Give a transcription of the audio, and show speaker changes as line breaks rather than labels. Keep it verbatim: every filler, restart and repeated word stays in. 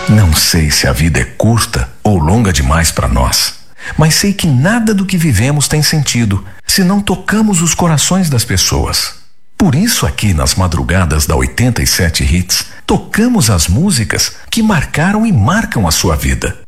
Não sei se a vida é curta ou longa demais para nós, mas sei que nada do que vivemos tem sentido se não tocamos os corações das pessoas. Por isso, aqui nas madrugadas da oitenta e sete Hits, tocamos as músicas que marcaram e marcam a sua vida.